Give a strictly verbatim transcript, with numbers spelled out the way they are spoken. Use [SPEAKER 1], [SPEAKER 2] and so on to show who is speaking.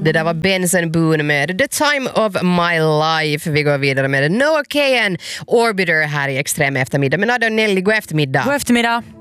[SPEAKER 1] Det där var Benson Boone med The Time of My Life. Vi går vidare med Noah Kahan, Orbiter här i Extrem eftermiddag. Men Adde och Nelly, god eftermiddag.
[SPEAKER 2] God eftermiddag.